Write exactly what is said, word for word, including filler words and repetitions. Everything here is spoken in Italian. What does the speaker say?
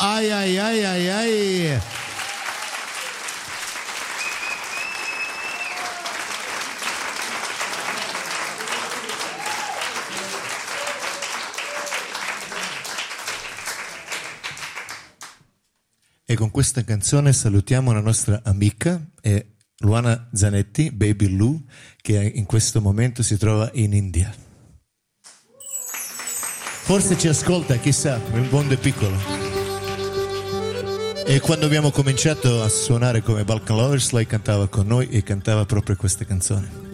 ai ai ai ai ai. E con questa canzone salutiamo la nostra amica e Luana Zanetti, Baby Lou, che in questo momento si trova in India. Forse ci ascolta, chissà, il mondo è piccolo. E quando abbiamo cominciato a suonare come Balkan Lovers, lei cantava con noi e cantava proprio questa canzone.